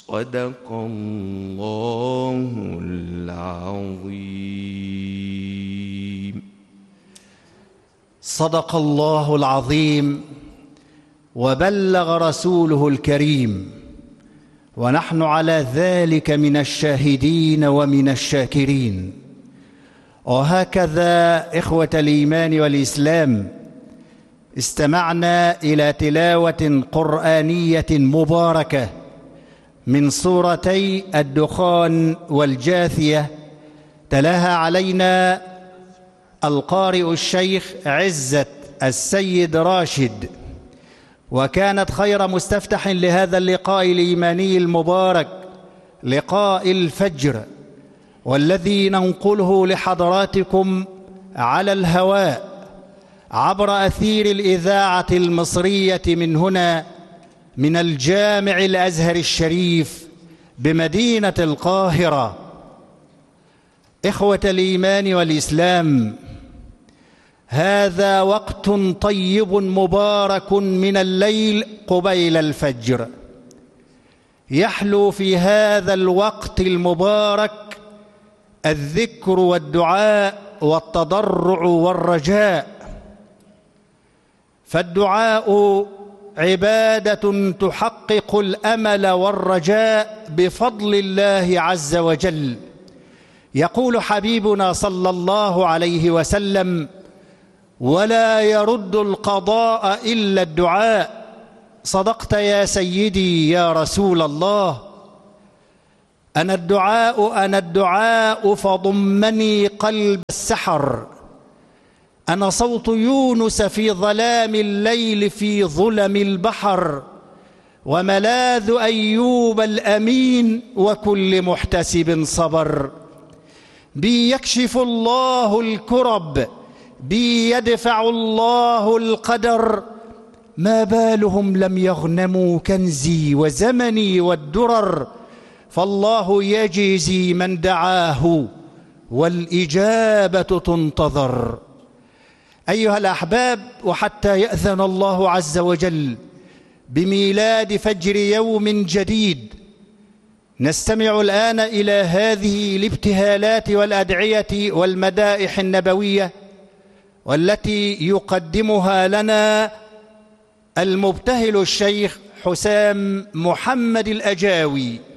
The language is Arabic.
صدق الله العظيم. صدق الله العظيم وبلغ رسوله الكريم، ونحن على ذلك من الشاهدين ومن الشاكرين. وهكذا إخوة الإيمان والإسلام، استمعنا إلى تلاوة قرآنية مباركة من سورتي الدخان والجاثية، تلاها علينا القارئ الشيخ عزت السيد راشد، وكانت خير مستفتح لهذا اللقاء الإيماني المبارك، لقاء الفجر، والذي ننقله لحضراتكم على الهواء عبر أثير الإذاعة المصرية من هنا، من الجامع الأزهر الشريف بمدينة القاهرة. إخوة الإيمان والإسلام، هذا وقت طيب مبارك من الليل قبيل الفجر. يحلو في هذا الوقت المبارك الذكر والدعاء والتضرع والرجاء. فالدعاء عبادة تحقق الأمل والرجاء بفضل الله عز وجل. يقول حبيبنا صلى الله عليه وسلم: ولا يرد القضاء إلا الدعاء. صدقت يا سيدي يا رسول الله، أنا الدعاء فضمني قلب السحر، أنا صوت يونس في ظلام الليل في ظلم البحر، وملاذ أيوب الأمين وكل محتسب صبر. بي يكشف الله الكرب، بي يدفع الله القدر، ما بالهم لم يغنموا كنزي وزمني والدرر، فالله يجزي من دعاه والإجابة تنتظر. أيها الأحباب، وحتى يأذن الله عز وجل بميلاد فجر يوم جديد، نستمع الآن إلى هذه الابتهالات والأدعية والمدائح النبوية، والتي يقدمها لنا المبتهل الشيخ حسام محمد الأجاوي.